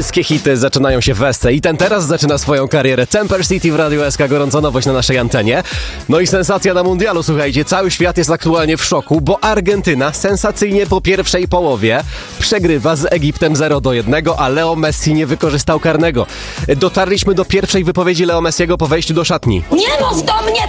Wszystkie hity zaczynają się w SC i ten teraz zaczyna swoją karierę. Temper City w Radiu SK, gorąco nowość na naszej antenie. No i sensacja na mundialu, słuchajcie, cały świat jest aktualnie w szoku, bo Argentyna sensacyjnie po pierwszej połowie przegrywa z Egiptem 0-1, a Leo Messi nie wykorzystał karnego. Dotarliśmy do pierwszej wypowiedzi Leo Messiego po wejściu do szatni. Nie mów do mnie